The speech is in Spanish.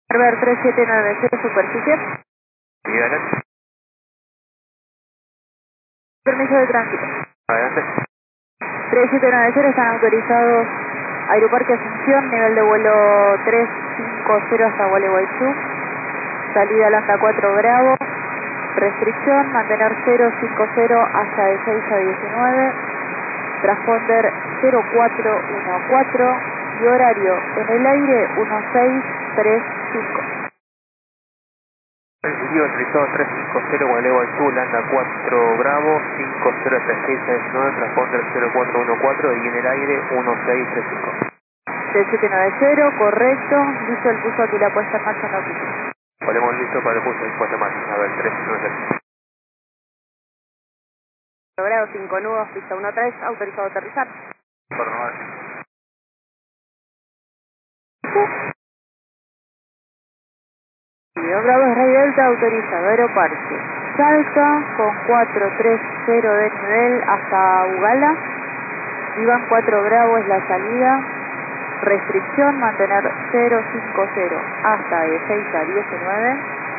Herbert 3790, superficie. Dígale. Permiso de tránsito. Adelante. 3790 están autorizados Aeroparque Asunción, nivel de vuelo 350 hasta Gualeguaychú. Salida Lambda 4 Bravo. Restricción, mantener 050 hasta de 6 a 19. Transponder 0414 y horario en el aire 1635. Recibido autorizado 350 Gualeguaychú, Landa 4 Bravo, 503669, transponder 0414 y en el aire 1635. 3790, correcto. Listo el puso aquí la puesta en marcha en la oficina. Ponemos listo para el pulso de puesta en marcha. A ver, 390. Logrado 5 nudos, pista 13, autorizado a aterrizar. Por nomás. Bravo Rey Delta, autorizado Aeroparque. Salta con 430 de nivel hasta Ugala. Iván 4 Bravo es la salida. Restricción, mantener 050 hasta de 6 a 19.